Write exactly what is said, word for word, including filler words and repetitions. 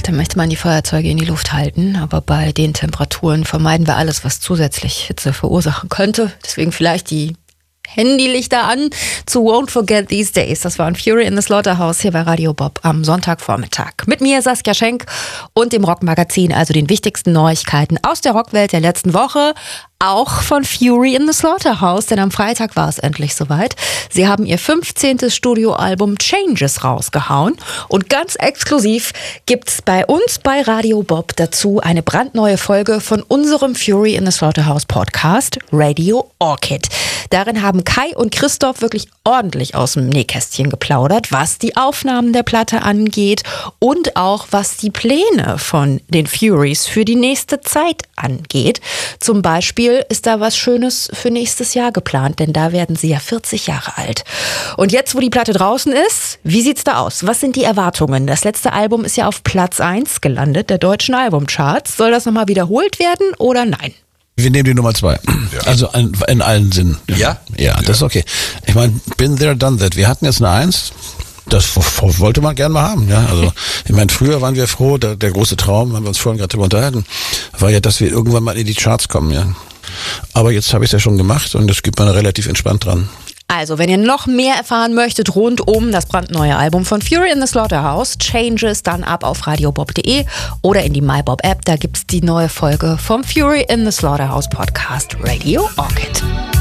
Da möchte man die Feuerzeuge in die Luft halten, aber bei den Temperaturen vermeiden wir alles, was zusätzlich Hitze verursachen könnte. Deswegen vielleicht die Handylichter an zu Won't Forget These Days. Das war ein Fury in the Slaughterhouse hier bei Radio Bob am Sonntagvormittag. Mit mir Saskia Schenk und dem Rockmagazin, also den wichtigsten Neuigkeiten aus der Rockwelt der letzten Woche. Auch von Fury in the Slaughterhouse, denn am Freitag war es endlich soweit. Sie haben ihr fünfzehntes Studioalbum Changes rausgehauen und ganz exklusiv gibt's bei uns bei Radio Bob dazu eine brandneue Folge von unserem Fury in the Slaughterhouse Podcast Radio Orchid. Darin haben Kai und Christoph wirklich ordentlich aus dem Nähkästchen geplaudert, was die Aufnahmen der Platte angeht und auch was die Pläne von den Furies für die nächste Zeit angeht. Zum Beispiel ist da was Schönes für nächstes Jahr geplant, denn da werden sie ja vierzig Jahre alt. Und jetzt, wo die Platte draußen ist, wie sieht's da aus? Was sind die Erwartungen? Das letzte Album ist ja auf Platz eins gelandet, der deutschen Albumcharts. Soll das nochmal wiederholt werden oder nein? Wir nehmen die Nummer zwei. Ja. Also in, in allen Sinnen. Ja? Ja, das ist okay. Ich meine, been there, done that. Wir hatten jetzt eine Eins. Das wollte man gern mal haben, ja. Also, ich meine, früher waren wir froh, der, der große Traum, haben wir uns vorhin gerade drüber unterhalten, war ja, dass wir irgendwann mal in die Charts kommen, ja. Aber jetzt habe ich es ja schon gemacht und das gibt man relativ entspannt dran. Also, wenn ihr noch mehr erfahren möchtet rund um das brandneue Album von Fury in the Slaughterhouse, Changes, dann ab auf radiobob punkt de oder in die MyBob-App, da gibt's die neue Folge vom Fury in the Slaughterhouse Podcast Radio Orchid.